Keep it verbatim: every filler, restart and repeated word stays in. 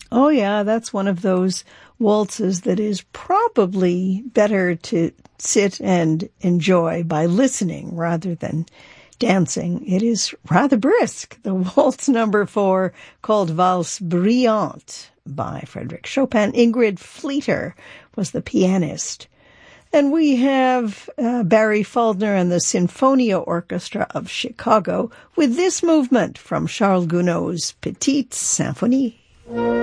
Oh, yeah, that's one of those waltzes that is probably better to sit and enjoy by listening rather than dancing. It is rather brisk. The waltz number four, called Valse Brillante by Frédéric Chopin. Ingrid Fleeter was the pianist. And we have uh, Barry Faulkner and the Sinfonia Orchestra of Chicago with this movement from Charles Gounod's Petite Symphonie.